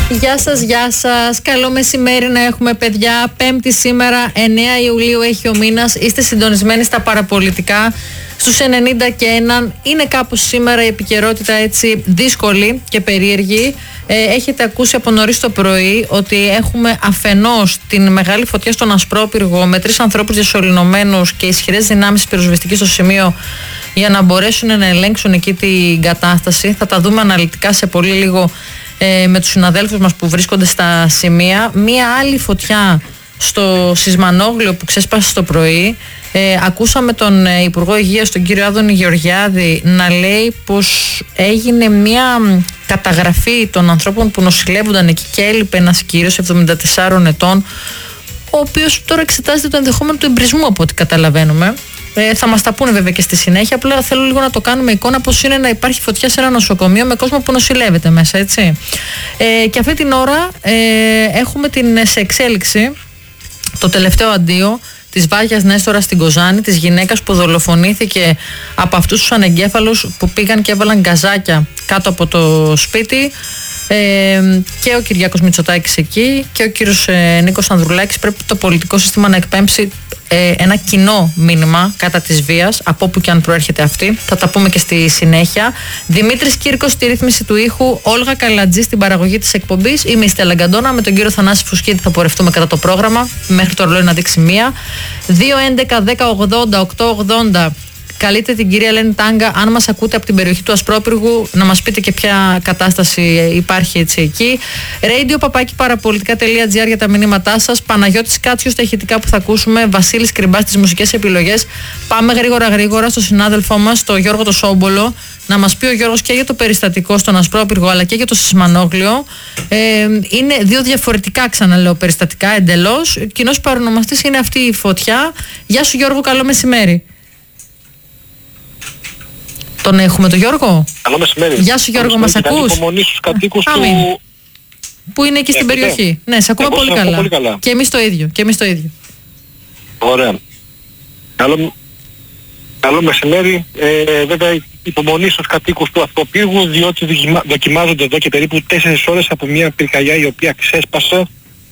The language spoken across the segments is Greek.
Γεια σας. Καλό μεσημέρι να έχουμε, παιδιά. Πέμπτη σήμερα, 9 Ιουλίου έχει ο μήνας. Είστε συντονισμένοι στα παραπολιτικά στους 90 και 1. Είναι κάπως σήμερα η επικαιρότητα έτσι δύσκολη και περίεργη. Έχετε ακούσει από νωρίς το πρωί ότι έχουμε αφενός την μεγάλη φωτιά στον Ασπρόπυργο με 3 ανθρώπους διασωληνωμένους και ισχυρές δυνάμεις πυροσβεστικής στο σημείο για να μπορέσουν να ελέγξουν εκεί την κατάσταση. Θα τα δούμε αναλυτικά σε πολύ λίγο με τους συναδέλφους μας που βρίσκονται στα σημεία. Μία άλλη φωτιά στο Σισμανόγλιο που ξέσπασε το πρωί. Ακούσαμε τον Υπουργό Υγείας, τον κύριο Άδωνη Γεωργιάδη, να λέει πως έγινε μία καταγραφή των ανθρώπων που νοσηλεύονταν εκεί και έλειπε ένας κύριος 74 ετών, ο οποίος τώρα εξετάζεται το ενδεχόμενο του εμπρισμού από ό,τι καταλαβαίνουμε. Θα μας τα πούνε βέβαια και στη συνέχεια. Απλά θέλω λίγο να το κάνουμε εικόνα πως είναι να υπάρχει φωτιά σε ένα νοσοκομείο με κόσμο που νοσηλεύεται μέσα, έτσι. Και αυτή την ώρα έχουμε σε εξέλιξη το τελευταίο αντίο της Βάγιας Νέστορα στην Κοζάνη, της γυναίκας που δολοφονήθηκε από αυτούς τους ανεγκέφαλους που πήγαν και έβαλαν γκαζάκια κάτω από το σπίτι. Και ο Κυριάκος Μητσοτάκης εκεί και ο κύριος Νίκος Ανδρουλάκης. Πρέπει το πολιτικό σύστημα να εκπέμψει ένα κοινό μήνυμα κατά της βίας, από όπου και αν προέρχεται αυτή. Θα τα πούμε και στη συνέχεια. Δημήτρης Κύρκος στη ρύθμιση του ήχου, Όλγα Καλατζή στην παραγωγή της εκπομπής. Είμαι η Στέλλα Γκαντόνα, με τον κύριο Θανάση Φουσκίδη θα πορευτούμε κατά το πρόγραμμα μέχρι το ρολόι να δείξει 1. 2-11-10-80-8-80. Καλείτε την κυρία Ελένη Τάγκα, αν μας ακούτε από την περιοχή του Ασπρόπυργου, να μας πείτε και ποια κατάσταση υπάρχει έτσι εκεί. radio@parapolitica.gr για τα μηνύματά σας. Παναγιώτης Κάτσιος στα ηχητικά που θα ακούσουμε. Βασίλης Κρυμπάς στις μουσικές επιλογές. Πάμε γρήγορα στο συνάδελφό μας, τον Γιώργο το Σόμπολο, να μας πει ο Γιώργος και για το περιστατικό στον Ασπρόπυργο αλλά και για το Σισμανόγλιο. Είναι δύο διαφορετικά, ξαναλέω, περιστατικά εντελώς. Κοινός παρονομαστής είναι αυτή η φωτιά. Γεια σου Γιώργο, καλό μεσημέρι. Τον έχουμε τον Γιώργο. Καλό μεσημέρι. Γεια σου Γιώργο, μας ακούς? Υπομονή στους κατοίκους που είναι εκεί στην περιοχή. Ναι, σε ακούμε πολύ καλά. Και εμείς το ίδιο. Ωραία. Καλό μεσημέρι. Βέβαια υπομονή στους κατοίκους του Ασπροπύργου, διότι δοκιμάζονται εδώ και περίπου 4 ώρες από μια πυρκαγιά η οποία ξέσπασε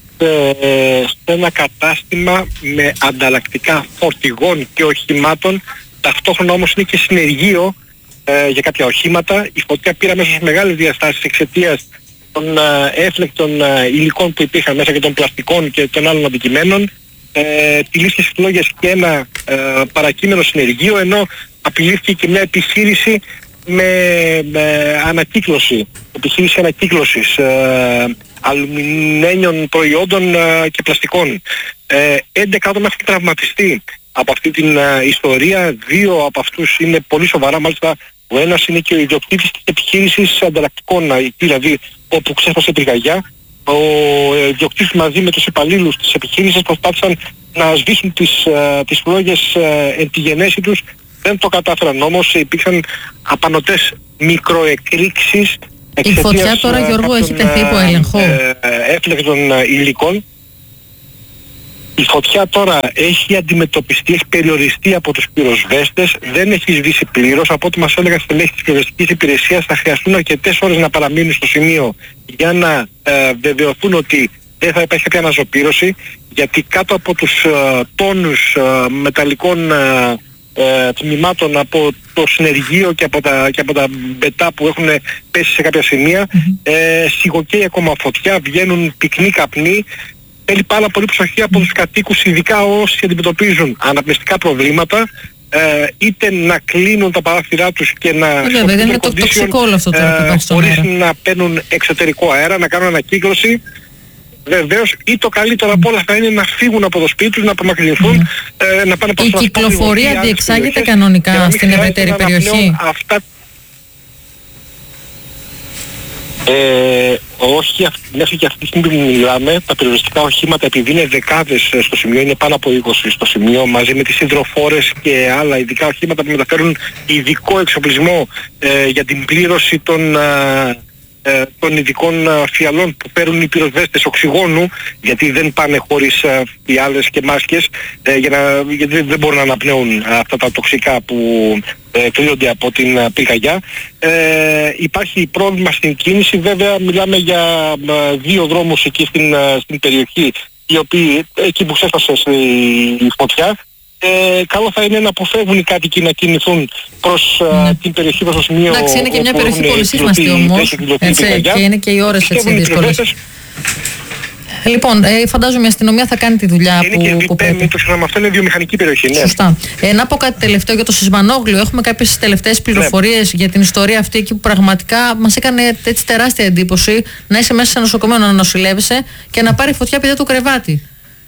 σε ένα κατάστημα με ανταλλακτικά φορτηγών και οχημάτων. Ταυτόχρονα όμως είναι και συνεργείο για κάποια οχήματα. Η φωτιά πήρε αμέσως μεγάλες διαστάσεις εξαιτίας των έφλεκτων υλικών που υπήρχαν μέσα και των πλαστικών και των άλλων αντικειμένων. Τυλίστηκε στις φλόγες και ένα παρακείμενο συνεργείο, ενώ απειλήθηκε και μια επιχείρηση με ανακύκλωση. Επιχείρηση ανακύκλωσης αλουμινένιων προϊόντων και πλαστικών. 11 άτομα έχουν τραυματιστεί από αυτή την ιστορία. 2 από αυτούς είναι πολύ σοβαρά, μάλιστα ο ένας είναι και ο ιδιοκτήτης της επιχείρησης ανταλλακτικών, δηλαδή όπου ξέσπασε πυρκαγιά. Ο ιδιοκτήτης μαζί με τους υπαλλήλους της επιχείρησης προσπάθησαν να σβήσουν τις φλόγες εν τη γενέση τους. Δεν το κατάφεραν όμως, υπήρξαν απανωτές μικροεκρήξεις. Η φωτιά τώρα, Γιώργο, έχει τεθεί υπό έλεγχο έφλεκτων υλικών. Η φωτιά τώρα έχει αντιμετωπιστεί, έχει περιοριστεί από τους πυροσβέστες, δεν έχει σβήσει πλήρως. Από ό,τι μας έλεγαν στελέχη της πυροσβεστικής υπηρεσίας, θα χρειαστούν αρκετές ώρες να παραμείνουν στο σημείο για να βεβαιωθούν ότι δεν θα υπάρχει κάποια αναζωπήρωση, γιατί κάτω από τους τόνους μεταλλικών τμήματων από το συνεργείο και από τα μπετά που έχουν πέσει σε κάποια σημεία, σιγοκαίει ακόμα φωτιά, βγαίνουν πυκνοί καπνοί. Θέλει πάρα πολύ προσοχή από τους κατοίκους, ειδικά όσοι αντιμετωπίζουν αναπνευστικά προβλήματα, είτε να κλείνουν τα παράθυρά τους και να δεν είναι το τοξικό όλο αυτό τώρα που υπάρχει στον αέρα, χωρίς να παίρνουν εξωτερικό αέρα, να κάνουν ανακύκλωση. Βεβαίως, ή το καλύτερο από όλα θα είναι να φύγουν από το σπίτι τους, να απομακρυνθούν, να πάνε προς η κυκλοφορία διεξάγεται κανονικά στην ευρύτερη περιοχή? Όχι, μέχρι και αυτή τη στιγμή που μιλάμε, τα πυροσβεστικά οχήματα, επειδή είναι δεκάδες στο σημείο, είναι πάνω από 20 στο σημείο, μαζί με τις υδροφόρες και άλλα ειδικά οχήματα που μεταφέρουν ειδικό εξοπλισμό για την πλήρωση των των ειδικών φιαλών που παίρνουν οι πυροσβέστες οξυγόνου, γιατί δεν πάνε χωρίς φιάλες και μάσκες, γιατί δεν μπορούν να αναπνέουν αυτά τα τοξικά που κρύονται από την πυρκαγιά. Υπάρχει πρόβλημα στην κίνηση, βέβαια μιλάμε για 2 δρόμους εκεί στην περιοχή, οι οποίοι εκεί που ξέσπασε η φωτιά, καλό θα είναι να αποφεύγουν οι κάτοικοι να κινηθούν προς την περιοχή, προς το σημείο. Εντάξει, είναι και μια περιοχή πολύ σύσμαστη όμως, και είναι και οι ώρες έτσι δύσκολες. Λοιπόν, φαντάζομαι η αστυνομία θα κάνει τη δουλειά που πρέπει. Το ξέραμε, αυτό είναι βιομηχανική περιοχή. Ναι. Σωστά. Να πω κάτι τελευταίο για το Σισμανόγλιο. Έχουμε κάποιες τελευταίες πληροφορίες για την ιστορία αυτή, εκεί που πραγματικά μας έκανε έτσι τεράστια εντύπωση να είσαι μέσα σε νοσοκομείο, να νοσηλεύεσαι και να πάρει φωτιά επειδή το κρεβάτι.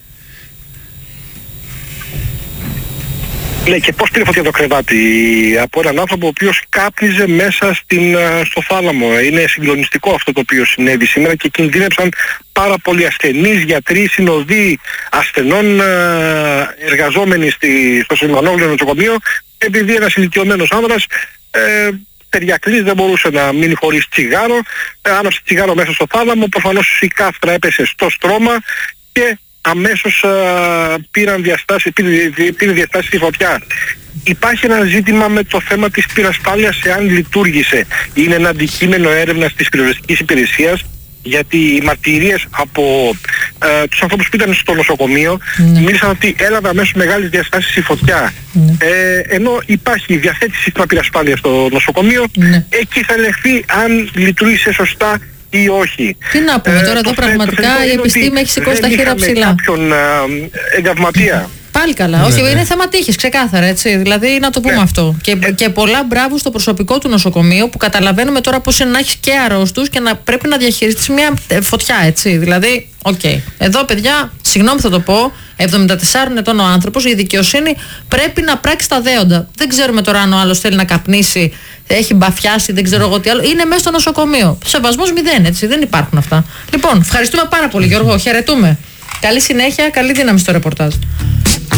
Ναι, και πώς πήρε φωτιά το κρεβάτι? Από έναν άνθρωπο ο οποίος κάπνιζε μέσα στο θάλαμο. Είναι συγκλονιστικό αυτό το οποίο συνέβη σήμερα και κινδύνεψαν πάρα πολλοί ασθενείς, γιατροί, συνοδοί ασθενών, εργαζόμενοι στο Σισμανόγλιο νοσοκομείο, επειδή ένας ηλικιωμένος άνδρας τεριακλής δεν μπορούσε να μείνει χωρίς τσιγάρο, άναψε τσιγάρο μέσα στο θάλαμο, προφανώς η κάφτρα έπεσε στο στρώμα και αμέσως πήρε διαστάσεις η φωτιά. Υπάρχει ένα ζήτημα με το θέμα της πυρασφάλειας, εάν λειτουργήσε. Είναι ένα αντικείμενο έρευνας της πυροσβεστικής υπηρεσίας, γιατί οι μαρτυρίες από τους ανθρώπους που ήταν στο νοσοκομείο μίλησαν ότι έλαβε αμέσως μεγάλες διαστάσεις η φωτιά. Ενώ υπάρχει διαθέτηση στην πυρασφάλεια στο νοσοκομείο, εκεί θα ελεγχθεί αν λειτουργήσε σωστά ή όχι. Τι να πούμε τώρα εδώ, πραγματικά η επιστήμη έχει σηκώσει τα χέρια ψηλά. Κάποιον εγκαυματία. Πάλι καλά. Όχι, είναι θέμα τύχης, ξεκάθαρα, έτσι. Δηλαδή, να το πούμε αυτό. Και πολλά μπράβο στο προσωπικό του νοσοκομείου, που καταλαβαίνουμε τώρα πώς είναι να έχεις και αρρώστους και να πρέπει να διαχειριστείς μια φωτιά, έτσι. Δηλαδή, εδώ, παιδιά, συγγνώμη θα το πω, 74 ετών ο άνθρωπος, η δικαιοσύνη πρέπει να πράξει τα δέοντα. Δεν ξέρουμε τώρα αν ο άλλος θέλει να καπνίσει, έχει μπαφιάσει, δεν ξέρω εγώ τι άλλο. Είναι μέσα στο νοσοκομείο. Σεβασμός 0, έτσι. Δεν υπάρχουν αυτά. Λοιπόν, ευχαριστούμε πάρα πολύ, Γιώργο. Χαιρετούμε. Καλή συνέχεια, καλή δύναμη στο ρεπορτάζ.